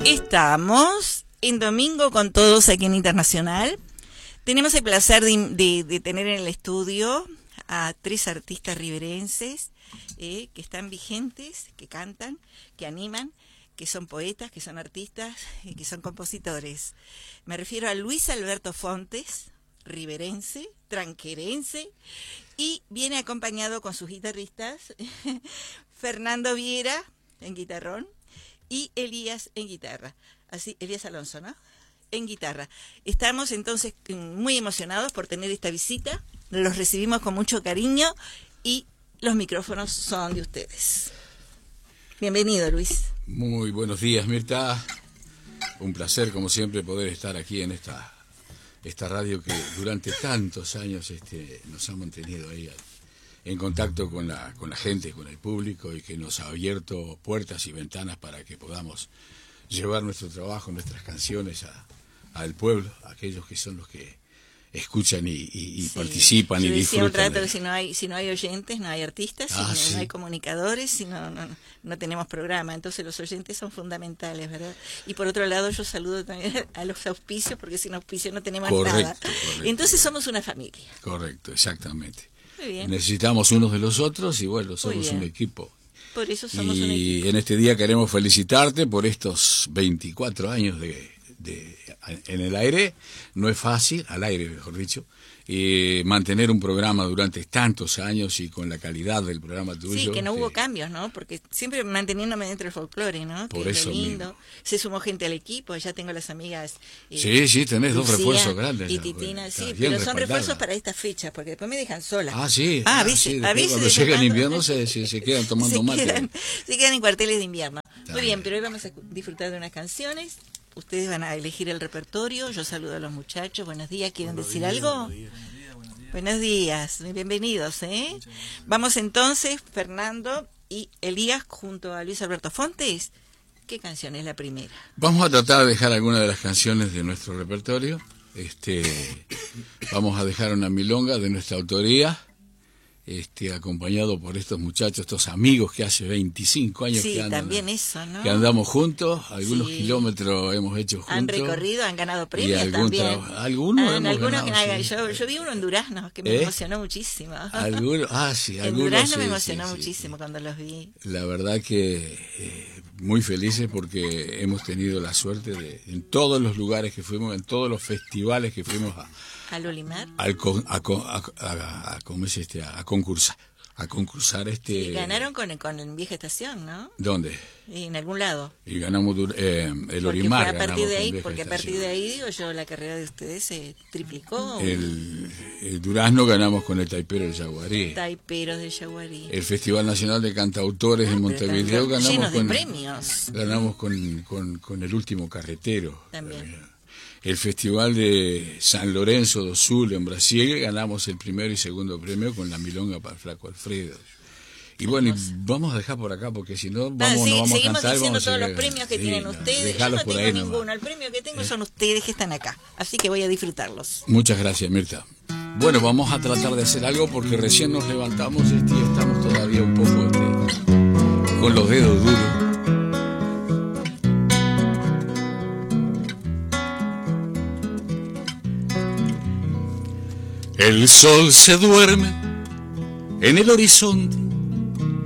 Estamos en domingo con todos aquí en Internacional. Tenemos el placer de tener en el estudio a 3 artistas riverenses que están vigentes, que cantan, que animan, que son poetas, que son artistas, que son compositores. Me refiero a Luis Alberto Fontes, riverense, tranquerense, y viene acompañado con sus guitarristas, Fernando Viera en guitarrón y Elías en guitarra. Así, Elías Alonso, ¿no? En guitarra. Estamos entonces muy emocionados por tener esta visita. Los recibimos con mucho cariño y los micrófonos son de ustedes. Bienvenido, Luis. Muy buenos días, Mirta. Un placer, como siempre, poder estar aquí en esta radio que durante tantos años nos ha mantenido ahí en contacto con la gente, con el público, y que nos ha abierto puertas y ventanas para que podamos llevar nuestro trabajo, nuestras canciones al pueblo, a aquellos que son los que escuchan y sí, participan y disfrutan. Un rato que si no hay oyentes, no hay artistas, no hay comunicadores, si no tenemos programa. Entonces los oyentes son fundamentales, ¿verdad? Y por otro lado yo saludo también a los auspicios, porque sin auspicios no tenemos nada. Correcto. Entonces somos una familia. Correcto, exactamente. Muy bien. Necesitamos unos de los otros y bueno, somos un equipo. Por eso somos un equipo. Y en este día queremos felicitarte por estos 24 años en el aire. No es fácil, al aire mejor dicho, mantener un programa durante tantos años y con la calidad del programa tuyo. Sí, que no hubo cambios, ¿no? Porque siempre manteniéndome dentro del folclore, ¿no? Por que eso es lindo. Mismo. Se sumó gente al equipo, ya tengo las amigas. Sí, tenés Lucía, 2 refuerzos grandes. Y Titina, sí, pero son refuerzos para estas fechas, porque después me dejan sola. Ah, sí. A veces cuando llega el invierno se quedan tomando mate. Se quedan en cuarteles de invierno. Muy bien, pero hoy vamos a disfrutar de unas canciones. Ustedes van a elegir el repertorio. Yo saludo a los muchachos. Buenos días. ¿Quieren decir algo? Buenos días. Bienvenidos, Vamos entonces, Fernando y Elías, junto a Luis Alberto Fontes. ¿Qué canción es la primera? Vamos a tratar de dejar algunas de las canciones de nuestro repertorio. Vamos a dejar una milonga de nuestra autoría, acompañado por estos muchachos, estos amigos que hace 25 años que andan, también eso, ¿no? Que andamos juntos, algunos kilómetros hemos hecho juntos. Han recorrido, han ganado premios y también. Algunos hemos ganado, sí. Yo vi uno en Durazno que me emocionó muchísimo. Sí, en Durazno me emocionó muchísimo cuando los vi. La verdad que muy felices porque hemos tenido la suerte de, en todos los lugares que fuimos, en todos los festivales que fuimos ¿Al Olimar? A concursar Sí, ganaron con Vieja Estación, ¿no? ¿Dónde? En algún lado. Y ganamos el Olimar. Porque a partir de ahí, digo yo, la carrera de ustedes se triplicó. El Durazno ganamos con el Taipero del Yaguarí. Taiperos del Yaguarí. El Festival Nacional de Cantautores en Montevideo ganamos de premios. Ganamos con El Último Carretero. También. El Festival de San Lorenzo do Sul en Brasil ganamos el primero y segundo premio con la milonga para Flaco Alfredo. Y bueno, vamos a dejar por acá porque si no no vamos a cantar. Seguimos diciendo todos los premios que tienen ustedes. Yo no tengo ninguno. Nomás. El premio que tengo son ustedes que están acá. Así que voy a disfrutarlos. Muchas gracias, Mirta. Bueno, vamos a tratar de hacer algo porque recién nos levantamos y estamos todavía un poco con los dedos duros. El sol se duerme en el horizonte